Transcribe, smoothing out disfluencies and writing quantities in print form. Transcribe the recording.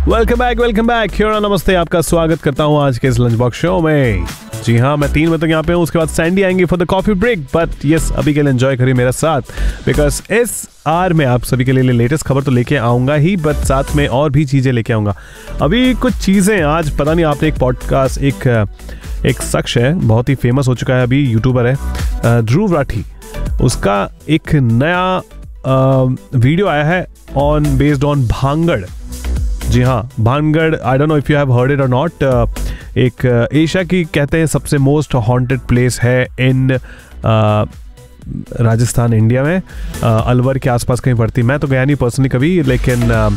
Welcome back here नमस्ते, आपका स्वागत करता हूँ आज के इस लंच बॉक्स शो में। जी हाँ, मैं 3 बजे तक यहाँ पे हूँ, उसके बाद सैंडी आएंगे for the coffee break. But yes, अभी के लिए एंजॉय करिए मेरे साथ, बिकॉज इस आर में आप सभी के लिए लेटेस्ट खबर तो लेके आऊँगा ही, बट साथ में और भी चीज़ें लेके आऊँगा। अभी कुछ चीज़ें आज पता नहीं, आपने एक पॉडकास्ट, एक शख्स है, बहुत ही फेमस हो चुका है अभी, यूट्यूबर है ध्रुव राठी। उसका एक नया वीडियो आया है बेस्ड ऑन भांगड़। जी हाँ, Bhangarh, I don't know if you have heard it और नॉट। एक एशिया की कहते हैं सबसे मोस्ट हॉन्टेड प्लेस है इन राजस्थान, इंडिया में। अलवर के आसपास कहीं पड़ती। मैं तो गया नहीं पर्सनली कभी, लेकिन